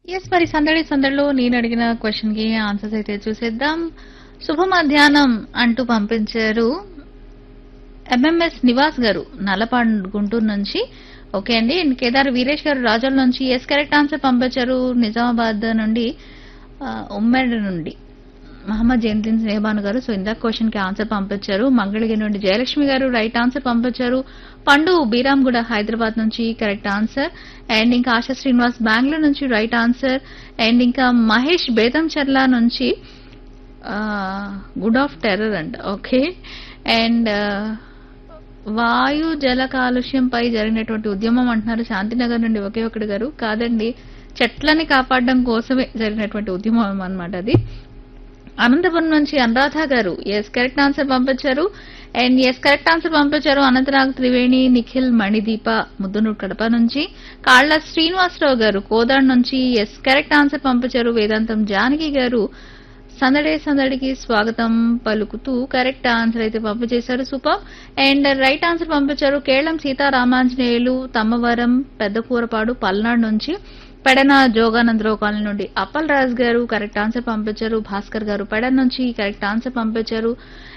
Yes మరి సందడి సందడిలో నేను అడిగిన క్వశ్చన్ కి ఆన్సర్స్ అయితే చూసేద్దాం. శుభ మధ్యాహ్నం అంటూ పంపించారు ఎంఎంఎస్ నివాస్ గారు నల్లపాడు గుంటూరు నుంచి. ఓకే అండి. అండ్ కేదార్ వీరేష్ గారు రాజోల్ నుంచి ఎస్ కరెక్ట్ ఆన్సర్ పంపించారు. నిజామాబాద్ నుండి ఉమ్మడి నుండి మహమ్మద్ జైనుద్దీన్ స్నేహబాను గారు. సో ఇందాక క్వశ్చన్ కి ఆన్సర్ పంపించారు. మంగళగిరి నుండి జయలక్ష్మి గారు రైట్ ఆన్సర్ పంపించారు. పండు బీరాంగూడ హైదరాబాద్ నుంచి కరెక్ట్ ఆన్సర్. అండ్ ఇంకా ఆశా శ్రీనివాస్ బెంగళూరు నుంచి రైట్ ఆన్సర్. అండ్ ఇంకా మహేష్ బేతంచెర్ల నుంచి గుడ్ ఆఫ్ టెర్రర్ అంట. ఓకే. అండ్ వాయు జల కాలుష్యంపై జరిగినటువంటి ఉద్యమం అంటున్నారు శాంతినగర్ నుండి ఒకే ఒకటి గారు. కాదండి, చెట్లని కాపాడడం కోసమే జరిగినటువంటి ఉద్యమం అన్నమాట అది. అనంతపురం నుంచి అనురాధ గారు ఎస్ కరెక్ట్ ఆన్సర్ పంపించారు. అండ్ ఎస్ కరెక్ట్ ఆన్సర్ పంపించారు అనంతనాగ్ త్రివేణి, నిఖిల్, మణిదీప ముద్దునూరు కడప నుంచి. కాళ్ల శ్రీనివాసరావు గారు కోదాడ్ నుంచి ఎస్ కరెక్ట్ ఆన్సర్ పంపించారు. వేదాంతం జానకి గారు సందడే సందడికి స్వాగతం పలుకుతూ కరెక్ట్ ఆన్సర్ అయితే పంపించేశారు. సూపర్. అండ్ రైట్ ఆన్సర్ పంపించారు కేళం సీతారామాంజనేయులు తమ్మవరం పెద్దకూరపాడు పల్నాడు నుంచి. పెడన జోగానందరావు కాలనీ నుండి అప్పల్ రాజ్ గారు కరెక్ట్ ఆన్సర్ పంపించారు. భాస్కర్ గారు పెడన్ నుంచి కరెక్ట్ ఆన్సర్ పంపించారు.